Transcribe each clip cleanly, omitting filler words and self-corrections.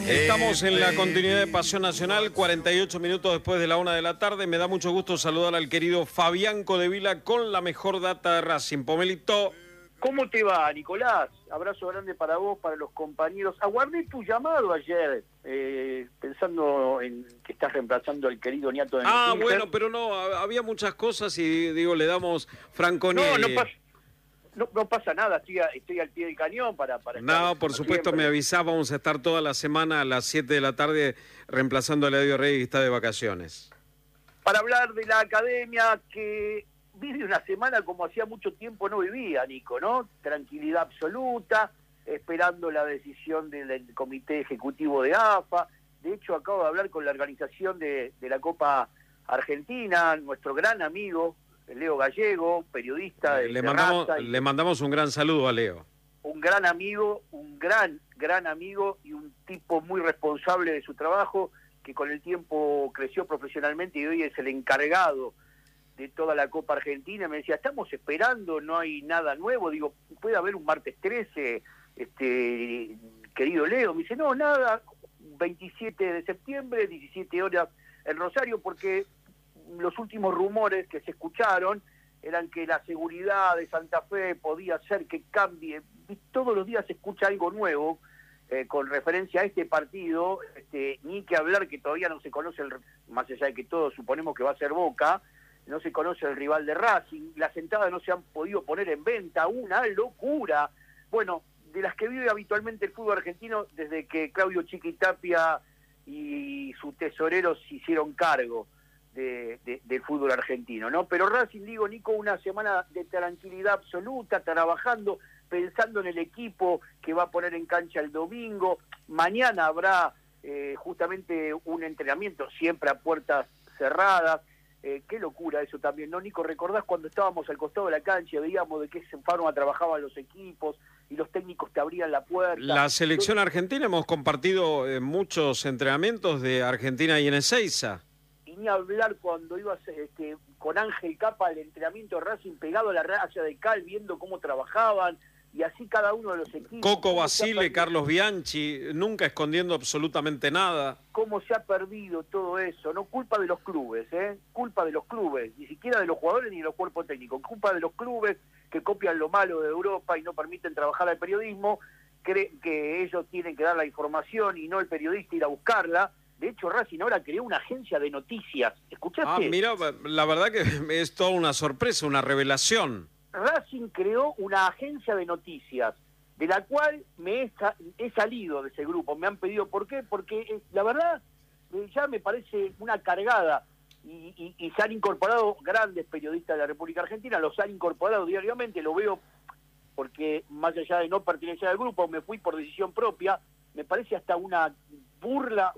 Estamos en la continuidad de Pasión Nacional, 48 minutos después de la 1 de la tarde. Me da mucho gusto saludar al querido Fabián Codevila con la mejor data de Racing. Pomelito. ¿Cómo te va, Nicolás? Abrazo grande para vos, para los compañeros. Aguardé tu llamado ayer, pensando en que estás reemplazando al querido Niato de Noticias. Bueno, pero no, había muchas cosas y digo, le damos Franconieri. No pasa nada, estoy al pie del cañón para No, por supuesto, siempre. Me avisás, vamos a estar toda la semana a las 7 de la tarde reemplazando a Eladio Rey, que está de vacaciones. Para hablar de la academia que vive una semana como hacía mucho tiempo no vivía, Nico, ¿no? Tranquilidad absoluta, esperando la decisión del Comité Ejecutivo de AFA. De hecho, acabo de hablar con la organización de la Copa Argentina, nuestro gran amigo Leo Gallego, periodista de Le mandamos un gran saludo a Leo. Un gran amigo, un gran amigo y un tipo muy responsable de su trabajo, que con el tiempo creció profesionalmente y hoy es el encargado de toda la Copa Argentina. Me decía, estamos esperando, no hay nada nuevo. Digo, puede haber un martes 13, querido Leo. Me dice, no, nada, 27 de septiembre, 17 horas en Rosario, porque los últimos rumores que se escucharon eran que la seguridad de Santa Fe podía hacer que cambie. Todos los días se escucha algo nuevo con referencia a este partido, ni que hablar que todavía no se conoce, más allá de que todos suponemos que va a ser Boca, no se conoce el rival de Racing, las entradas no se han podido poner en venta, una locura. Bueno, de las que vive habitualmente el fútbol argentino desde que Claudio Chiquitapia y su tesorero se hicieron cargo del fútbol argentino, ¿no? Pero Racing, digo, Nico, una semana de tranquilidad absoluta, trabajando, pensando en el equipo que va a poner en cancha el domingo. Mañana habrá justamente un entrenamiento, siempre a puertas cerradas. Qué locura eso también, ¿no, Nico? ¿Recordás cuando estábamos al costado de la cancha, veíamos de qué forma trabajaban los equipos y los técnicos te abrían la puerta? La selección argentina, hemos compartido muchos entrenamientos de Argentina y en Ezeiza. Y ni hablar cuando ibas con Ángel Capa al entrenamiento de Racing pegado a la raya de cal, viendo cómo trabajaban, y así cada uno de los equipos. Coco Basile, Carlos Bianchi, nunca escondiendo absolutamente nada. Cómo se ha perdido todo eso, no culpa de los clubes, culpa de los clubes, ni siquiera de los jugadores ni de los cuerpos técnicos, culpa de los clubes que copian lo malo de Europa y no permiten trabajar al periodismo, creen que ellos tienen que dar la información y no el periodista ir a buscarla. De hecho, Racing ahora creó una agencia de noticias. ¿Escuchaste? Mira, la verdad que es toda una sorpresa, una revelación. Racing creó una agencia de noticias, de la cual he salido de ese grupo. Me han pedido por qué, porque la verdad ya me parece una cargada. Y se han incorporado grandes periodistas de la República Argentina, los han incorporado diariamente, lo veo porque más allá de no pertenecer al grupo, me fui por decisión propia. Me parece hasta una burla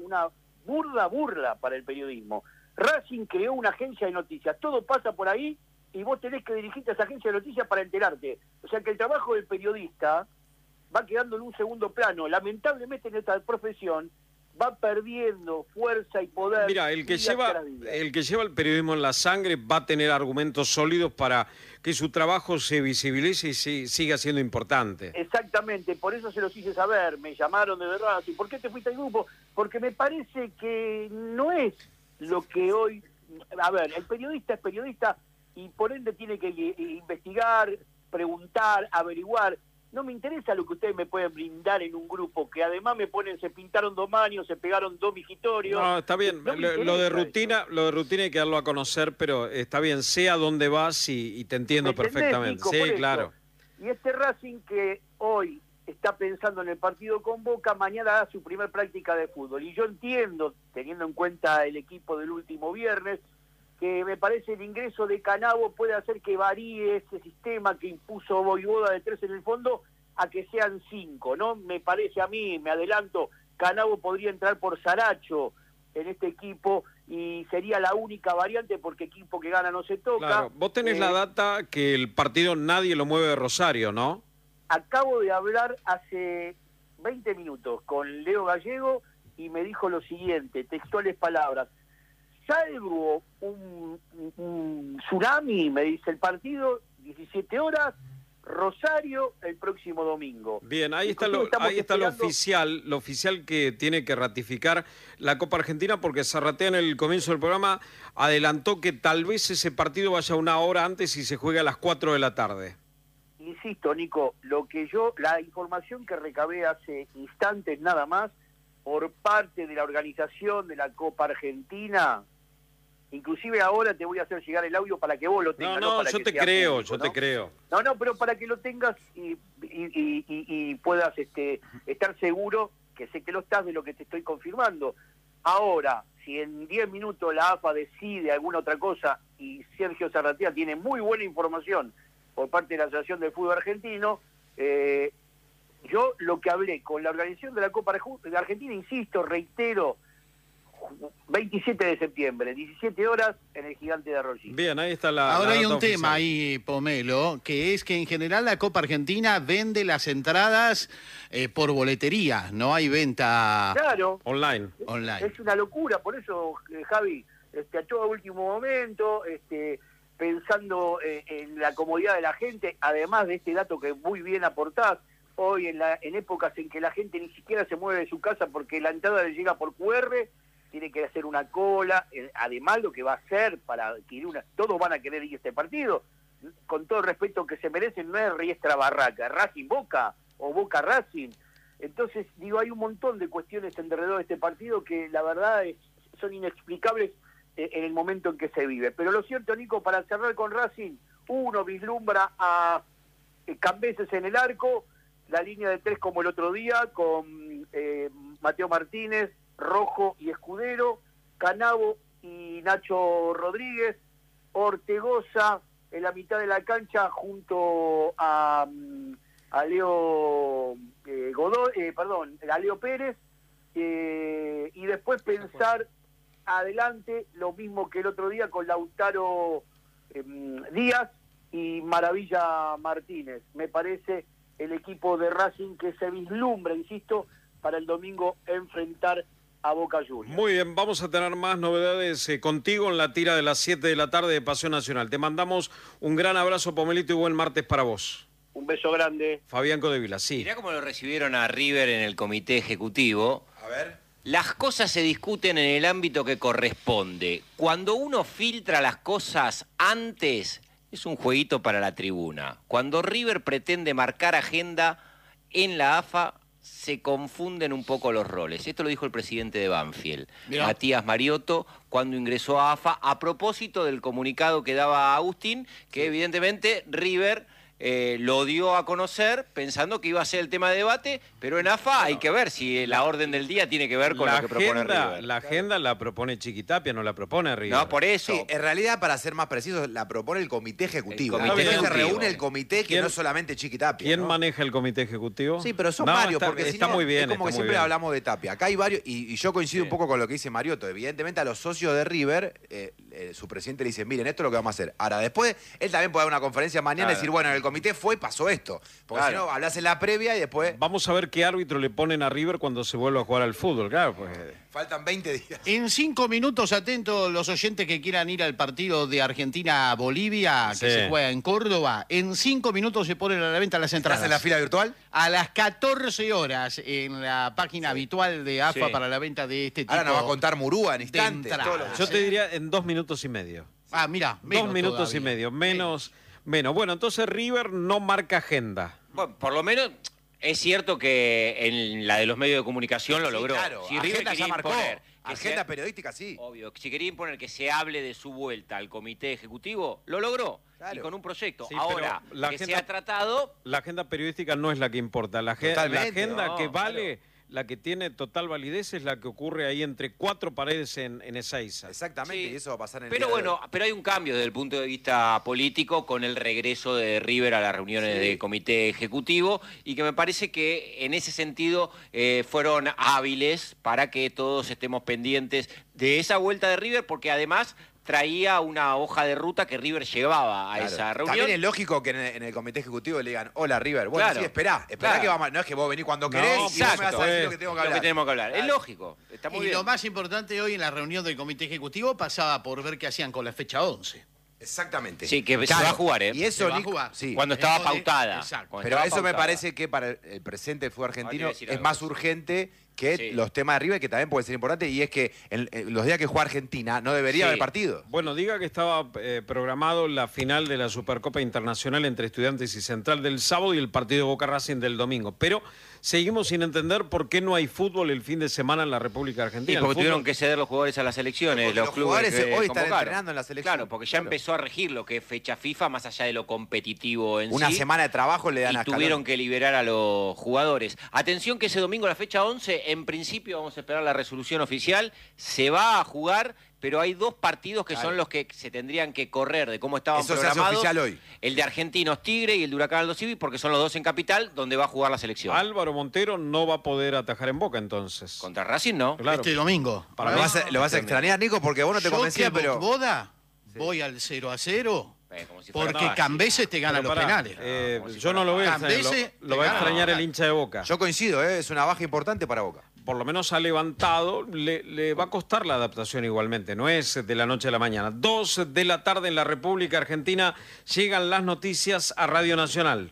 para el periodismo. Racing creó una agencia de noticias, todo pasa por ahí y vos tenés que dirigirte a esa agencia de noticias para enterarte. O sea que el trabajo del periodista va quedando en un segundo plano. Lamentablemente en esta profesión va perdiendo fuerza y poder. Mira, el que lleva el periodismo en la sangre va a tener argumentos sólidos para que su trabajo se visibilice y siga siendo importante. Exactamente, por eso se los hice saber, me llamaron de verdad. ¿Y por qué te fuiste al grupo? Porque me parece que no es lo que hoy... A ver, el periodista es periodista y por ende tiene que investigar, preguntar, averiguar. No me interesa lo que ustedes me pueden brindar en un grupo, que además me ponen, se pintaron 2 manios, se pegaron 2 migitorios. No, está bien, lo de rutina hay que darlo a conocer, pero está bien, sé a dónde vas y te entiendo perfectamente. Nico, sí, claro. Y este Racing que hoy está pensando en el partido con Boca, mañana da su primer práctica de fútbol. Y yo entiendo, teniendo en cuenta el equipo del último viernes, que me parece el ingreso de Canavo puede hacer que varíe ese sistema que impuso Voivoda de 3 en el fondo a que sean 5, ¿no? Me parece a mí, me adelanto, Canavo podría entrar por Saracho en este equipo y sería la única variante porque equipo que gana no se toca. Claro, vos tenés la data que el partido nadie lo mueve de Rosario, ¿no? Acabo de hablar hace 20 minutos con Leo Gallego y me dijo lo siguiente, textuales palabras: salvo un tsunami, me dice el partido, 17 horas, Rosario el próximo domingo. Bien, ahí está lo oficial que tiene que ratificar la Copa Argentina, porque Zarratea en el comienzo del programa adelantó que tal vez ese partido vaya una hora antes y se juegue a las 4 de la tarde. Insisto, Nico, la información que recabé hace instantes nada más, por parte de la organización de la Copa Argentina, inclusive ahora te voy a hacer llegar el audio para que vos lo tengas. No, yo te creo. No, pero para que lo tengas y puedas estar seguro, que sé que lo estás, de lo que te estoy confirmando. Ahora, si en 10 minutos la AFA decide alguna otra cosa y Sergio Zarratea tiene muy buena información por parte de la Asociación del Fútbol Argentino, yo lo que hablé con la organización de la Copa de Argentina, insisto, reitero, 27 de septiembre, 17 horas en el Gigante de Arroyito. Bien, ahí está Ahora hay un oficial. tema ahí, Pomelo, que es que en general la Copa Argentina vende las entradas por boletería, no hay venta online. Es una locura, por eso, Javi, a todo último momento, pensando en la comodidad de la gente, además de este dato que muy bien aportás, hoy en épocas en que la gente ni siquiera se mueve de su casa porque la entrada le llega por QR, tiene que hacer una cola, además lo que va a hacer para adquirir todos van a querer ir a este partido, con todo el respeto que se merecen, no es Riestra Barraca, Racing Boca o Boca Racing. Entonces, hay un montón de cuestiones alrededor de este partido que la verdad son inexplicables en el momento en que se vive. Pero lo cierto, Nico, para cerrar con Racing, uno vislumbra a Cambeses en el arco, la línea de 3 como el otro día, con Mateo Martínez, Rojo y Escudero, Canavo y Nacho Rodríguez, Ortegoza en la mitad de la cancha junto a Leo a Leo Pérez, y después pensar adelante lo mismo que el otro día con Lautaro Díaz y Maravilla Martínez. Me parece el equipo de Racing que se vislumbra, insisto, para el domingo enfrentar a Boca Juniors. Muy bien, vamos a tener más novedades contigo en la tira de las 7 de la tarde de Pasión Nacional. Te mandamos un gran abrazo, Pomelito, y buen martes para vos. Un beso grande. Fabián Codevila, sí. Mirá cómo lo recibieron a River en el comité ejecutivo. A ver. Las cosas se discuten en el ámbito que corresponde. Cuando uno filtra las cosas antes, es un jueguito para la tribuna. Cuando River pretende marcar agenda en la AFA, se confunden un poco los roles. Esto lo dijo el presidente de Banfield, Mirá. Matías Mariotto, cuando ingresó a AFA, a propósito del comunicado que daba Agustín, que evidentemente River lo dio a conocer pensando que iba a ser el tema de debate, pero en AFA hay que ver si la orden del día tiene que ver con lo que propone River. La agenda la propone Chiquitapia, no la propone River. No, por eso. Sí, en realidad, para ser más precisos, la propone el comité ejecutivo. El comité Entonces se ejecutivo. reúne el comité, que no es solamente Chiquitapia. ¿Quién ¿no? maneja el comité ejecutivo? Sí, pero son No, varios, está, porque si está no, muy bien, es como que está muy siempre bien. hablamos de Tapia. Acá hay varios, y yo coincido un poco con lo que dice Mariotto. Evidentemente, a los socios de River, su presidente le dice, miren, esto es lo que vamos a hacer. Ahora, después, él también puede dar una conferencia mañana y decir, bueno, en el comité fue y pasó esto. Porque si no, hablas en la previa y después Vamos a ver qué árbitro le ponen a River cuando se vuelva a jugar al fútbol, claro, pues. faltan 20 días. En 5 minutos, atentos los oyentes que quieran ir al partido de Argentina-Bolivia, que Sí. se juega en Córdoba. En 5 minutos se ponen a la venta las entradas. ¿Estás en la fila virtual? A las 14 horas en la página habitual de AFA Sí. para la venta de este tipo. Ahora nos va a contar Murúa en instantes. entradas. Todos los- Yo te diría en 2 minutos y medio. Ah, mira, 2 minutos y medio, menos. Bueno, entonces River no marca agenda. Bueno, por lo menos es cierto que en la de los medios de comunicación lo Sí, logró. claro, Si River agenda quería ya marcó. imponer que Agenda se- periodística, sí. Obvio, si quería imponer que se hable de su vuelta al comité ejecutivo, lo logró. Claro. Y con un proyecto. Sí, Ahora, pero la que agenda- se ha tratado... La agenda periodística no es la que importa. La Totalmente, agenda no, que vale, la que tiene total validez es la que ocurre ahí entre 4 paredes en Ezeiza. Exactamente, Sí. y eso va a pasar en el Pero día de bueno, hoy. pero hay un cambio desde el punto de vista político con el regreso de River a las reuniones de comité ejecutivo y que me parece que en ese sentido fueron hábiles para que todos estemos pendientes de esa vuelta de River, porque además traía una hoja de ruta que River llevaba a Claro. esa reunión. También es lógico que en el comité ejecutivo le digan, hola River, bueno, Claro. sí, esperá Claro. que vamos, no es que vos venís cuando querés y vos me vas exacto. a decir lo que tengo que Lo hablar. que tenemos que hablar. Es Claro. lógico, está muy Y bien. lo más importante hoy en la reunión del comité ejecutivo pasaba por ver qué hacían con la fecha 11. Exactamente. Sí, que se va a jugar, ¿eh? Y eso, Se va a Nico, jugar. sí. Cuando estaba pautada. Exacto. Pero eso me parece que para el presente del fútbol argentino es más urgente que los temas de River, que también pueden ser importantes, y es que en los días que juega Argentina no debería haber partido. Bueno, diga que estaba programado la final de la Supercopa Internacional entre Estudiantes y Central del sábado y el partido Boca Racing del domingo. Pero seguimos sin entender por qué no hay fútbol el fin de semana en la República Argentina. Sí, porque tuvieron que ceder los jugadores a las selecciones, los clubes jugadores que hoy están convocaron. entrenando en la selección. Claro, porque ya empezó a regir lo que es fecha FIFA, más allá de lo competitivo en Una sí. semana de trabajo le dan Y a Scaloni. tuvieron que liberar a los jugadores. Atención que ese domingo, la fecha 11, en principio vamos a esperar la resolución oficial. Se va a jugar, pero hay 2 partidos que son los que se tendrían que correr de cómo estaban Eso se hace programados. oficial hoy. El de Argentinos Tigre y el de Huracán Aldo Civi, porque son los 2 en Capital, donde va a jugar la selección. Álvaro Montero no va a poder atajar en Boca entonces. Contra Racing, ¿no? Claro. Este domingo. Para Lo mí- vas a extrañar, Nico, porque vos no te Yo convencías, que pero... Boda voy al 0-0 Como si fuera porque fácil. Cambeses te gana Pero los pará, penales. como si yo no lo voy a extrañar, Cambese, lo va a te extrañar gana. el hincha de Boca. Yo coincido, es una baja importante para Boca. Por lo menos ha levantado, le va a costar la adaptación igualmente, no es de la noche a la mañana. 2 de la tarde en la República Argentina, llegan las noticias a Radio Nacional.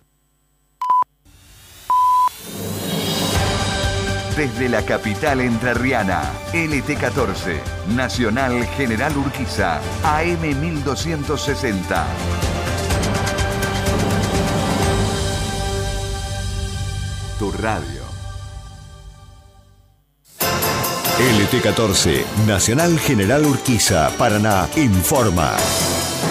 Desde la capital entrerriana, LT14, Nacional General Urquiza, AM 1260. Tu radio. LT14, Nacional General Urquiza, Paraná, informa.